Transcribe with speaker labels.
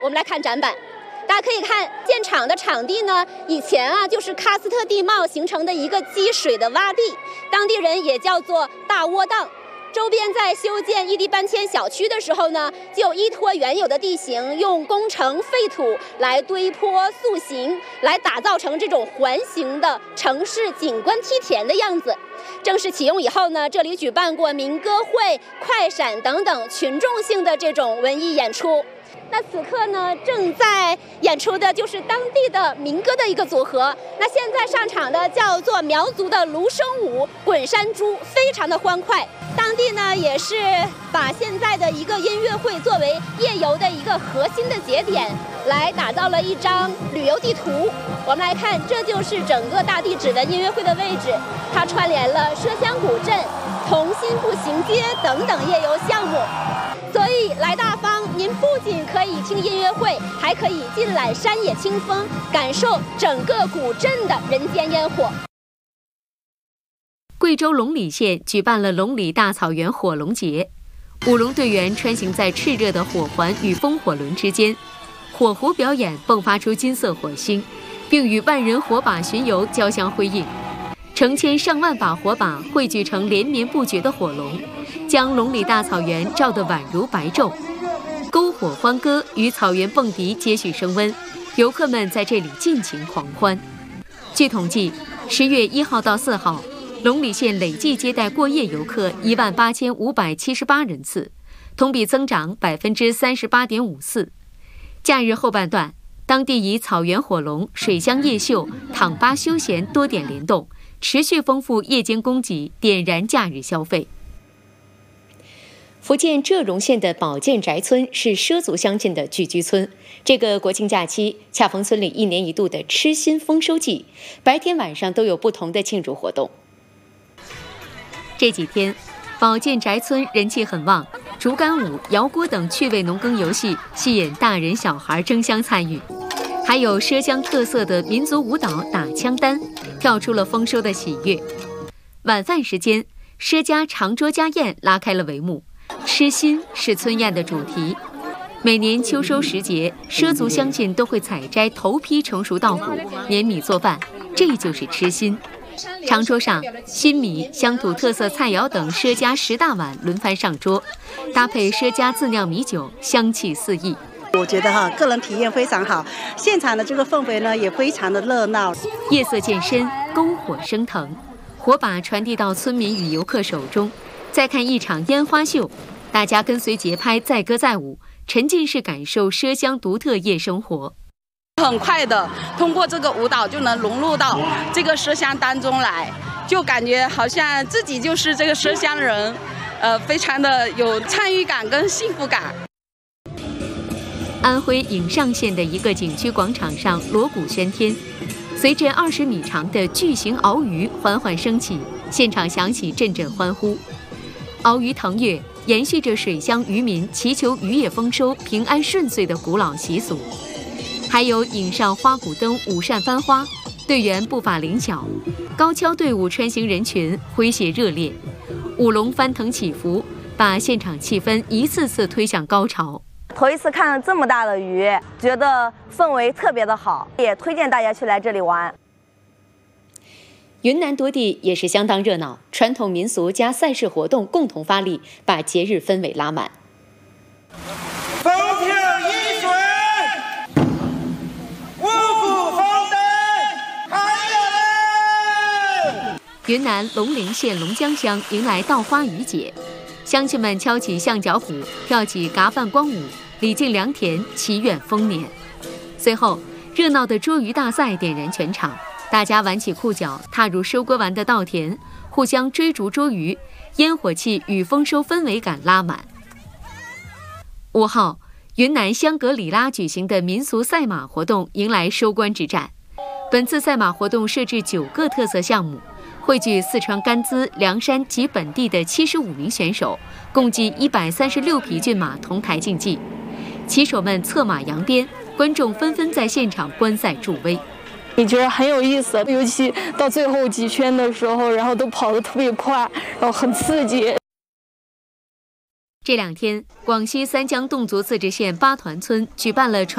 Speaker 1: 我们来看展板，大家可以看现场的场地呢，以前就是喀斯特地貌形成的一个积水的洼地，当地人也叫做大窝荡。周边在修建异地搬迁小区的时候呢，就依托原有的地形，用工程废土来堆坡塑形，来打造成这种环形的城市景观梯田的样子。正式启用以后呢，这里举办过民歌会、快闪等等群众性的这种文艺演出。那此刻呢，正在演出的就是当地的民歌的一个组合。那现在上场的叫做苗族的芦笙舞、滚山猪，非常的欢快。当地呢也是把现在的一个音乐会作为夜游的一个核心的节点，来打造了一张旅游地图。我们来看，这就是整个大地址的音乐会的位置，它串联了麝香古镇、同心步行街等等夜游项目。所以来大方，您不仅可以听音乐会，还可以尽览山野清风，感受整个古镇的人间烟火。
Speaker 2: 贵州龙里县举办了龙里大草原火龙节，舞龙队员穿行在炽热的火环与风火轮之间，火狐表演迸发出金色火星，并与万人火把巡游交相辉映。成千上万把火把汇聚成连绵不绝的火龙，将龙里大草原照得宛如白昼。篝火欢歌与草原蹦迪接续升温，游客们在这里尽情狂欢。据统计，10月1号到4号，龙里县累计接待过夜游客18578人次，同比增长38.54%。假日后半段，当地以草原火龙、水乡夜秀、躺吧休闲多点联动，持续丰富夜间供给，点燃假日消费。福建浙荣县的宝剑宅村是畲族乡亲的聚居村。这个国庆假期恰逢村里1年1度的吃新丰收季，白天晚上都有不同的庆祝活动。这几天，宝剑宅村人气很旺，竹竿舞、摇锅等趣味农耕游戏吸引大人小孩争相参与，还有畲乡特色的民族舞蹈打枪单，跳出了丰收的喜悦。晚饭时间，畲家长桌家宴拉开了帷幕。吃新是村宴的主题。每年秋收时节，畲族乡亲都会采摘头批成熟稻谷，碾米做饭，这就是吃新。长桌上，新米、乡土特色菜肴等畲家10大碗轮番上桌，搭配畲家自酿米酒，香气四溢。
Speaker 3: 我觉得个人体验非常好，现场的这个氛围呢也非常的热闹。
Speaker 2: 夜色渐深，篝火升腾，火把传递到村民与游客手中。再看一场烟花秀，大家跟随节拍载歌载舞，沉浸式感受畲乡独特夜生活。
Speaker 4: 很快的通过这个舞蹈就能融入到这个畲乡当中来，就感觉好像自己就是这个畲乡人，非常的有参与感跟幸福感。
Speaker 2: 安徽颍上县的一个景区广场上锣鼓喧天，随着20米长的巨型鳌鱼缓缓升起，现场响起阵阵欢呼。鳌鱼腾跃延续着水乡渔民祈求渔业丰收、平安顺遂的古老习俗。还有颍上花鼓灯舞扇翻花，队员步伐灵巧，高跷队伍穿行人群诙谐热烈，舞龙翻腾起伏，把现场气氛一次次推向高潮。
Speaker 5: 头一次看了这么大的鱼，觉得氛围特别的好，也推荐大家去来这里玩。
Speaker 2: 云南多地也是相当热闹，传统民俗加赛事活动共同发力，把节日氛围拉满。
Speaker 6: 风调雨顺，五谷丰登，还有
Speaker 2: 云南龙陵县龙江乡迎来稻花雨节，乡亲们敲起象脚鼓，跳起嘎饭光舞，礼敬良田，祈愿丰年。随后，热闹的捉鱼大赛点燃全场。大家挽起裤脚，踏入收割完的稻田，互相追逐捉鱼，烟火气与丰收氛围感拉满。5号，云南香格里拉举行的民俗赛马活动迎来收官之战。本次赛马活动设置9个特色项目，汇聚四川甘孜、凉山及本地的75名选手，共计136匹骏马同台竞技。骑手们策马扬鞭，观众纷纷在现场观赛助威。
Speaker 7: 你觉得很有意思，尤其到最后几圈的时候，然后都跑得特别快，然后很刺激。
Speaker 2: 这2天，广西三江侗族自治县巴团村举办了